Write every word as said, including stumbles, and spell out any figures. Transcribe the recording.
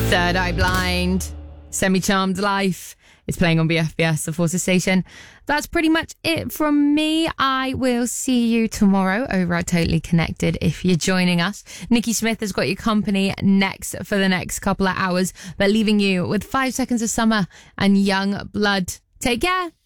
Third Eye Blind, Semi-Charmed Life. It's playing on B F B S, the Forces station. That's pretty much it from me. I will see you tomorrow over at Totally Connected if you're joining us. Nikki Smith has got your company next for the next couple of hours, but leaving you with Five Seconds of Summer and Young Blood. Take care.